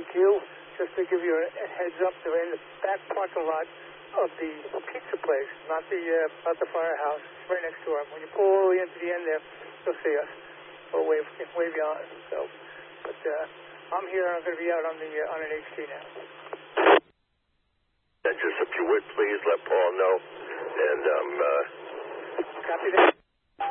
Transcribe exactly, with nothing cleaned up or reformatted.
Q. Just to give you a, a heads up, they're in the back parking lot of the pizza place, not the uh, not the firehouse. It's right next to it. When you pull all the way into the end there, you'll see us. We'll wave, wave you on. So, but uh, I'm here. I'm going to be out on the uh, on an H T now. And just if you would please let Paul know, and um. Uh... Copy that.